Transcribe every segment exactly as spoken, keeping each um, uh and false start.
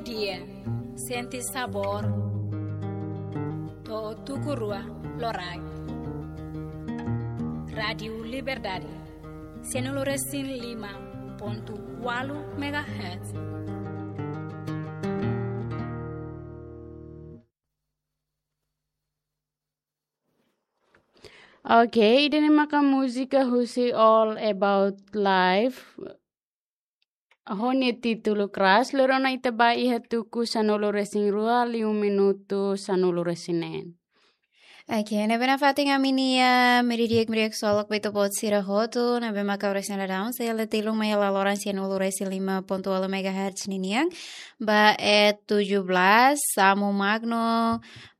melodia, senti sabor, to tukurua lorai. Radio Liberdade, Senoloresin lima ponto walu megahertz. Okay, ini maka musika husi all about life. Honi titulo kras, lorona itaba iha tuku sanolo resin rua liu minuto sanolo resinen. Oke, na bena fating aminia meridiek meridiek solok beto bot sira hotu na bema ka resina down saya letilung maya laloran sia nulu resi lima koma dua megahertz niniang ba et tujuh belas samu magno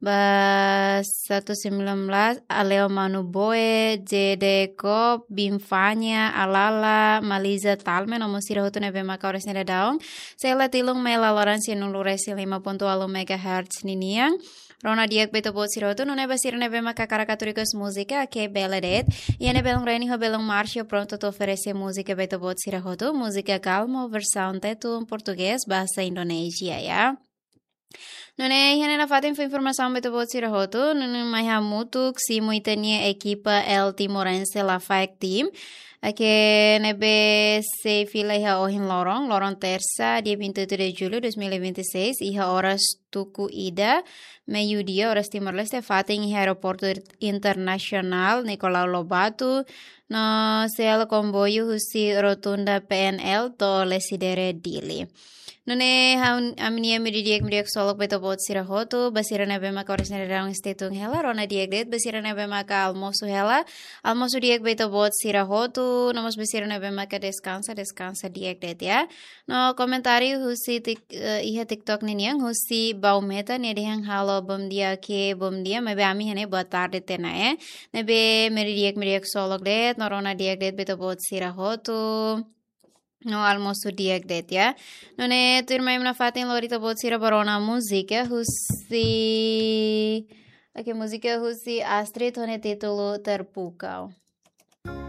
ba seratus sembilan belas aleo manu boe jede kop bimfanya alala maliza talme nomo sira hotu na bema ka resina down saya letilung maya laloran sia nulu resi lima koma dua megahertz niniang Rona diak beto bot siroto non eba sirne bema kakaracaturicos música que beladet e ene belong reni ho belong marcio pronto to oferece música beto bot sirahoto música calmo versão teto em português bahasa Indonesia ya. Nune hene na fatin foi informação beto bot sirahoto nune mai hamutuk si muitania equipa el timorense la faik team que nebe se fila iha ohin lorong lorong terça dia vinte e oito de julho de dois mil e vinte e seis iha horas tuku ida meio-dia horas Timor-Leste fatin iha aeroporto internacional Nicolau Lobato no sel comboio husi rotunda P N L to lesidere Dili. Nune aminia meridiek meridiek solok beto bot sirahoto basira nebe maka oras nerang estetung hela rona diek det basira nebe maka almosu hela almosu diek beto bot sirahoto nomos basira nebe maka descansa descansa diek det ya no komentari husi tik uh, iha TikTok niniang husi baumeta nedehang halo bom dia ke bom dia mebe ami hene boa tarde tena eh nebe meridiek meridiek solok det no rona diek det beto bot sirahoto No almoço diak det ya. No ne tur mai na fatin lorita bot sira barona música husi. Aqui música husi Astrid hone título terpukau.